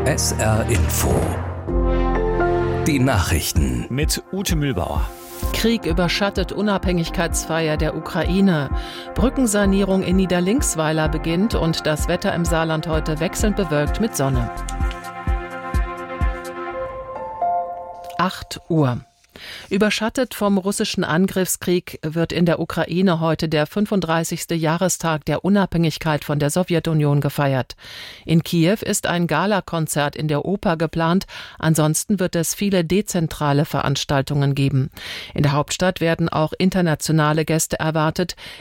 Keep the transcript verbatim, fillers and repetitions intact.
S R Info. Die Nachrichten. Mit Ute Mühlbauer. Krieg überschattet Unabhängigkeitsfeier der Ukraine. Brückensanierung in Niederlinksweiler beginnt und das Wetter im Saarland heute wechselnd bewölkt mit Sonne. acht Uhr. Überschattet vom russischen Angriffskrieg wird in der Ukraine heute der fünfunddreißigste Jahrestag der Unabhängigkeit von der Sowjetunion gefeiert. In Kiew ist ein Galakonzert in der Oper geplant, ansonsten wird es viele dezentrale Veranstaltungen geben. In der Hauptstadt werden auch internationale Gäste erwartet,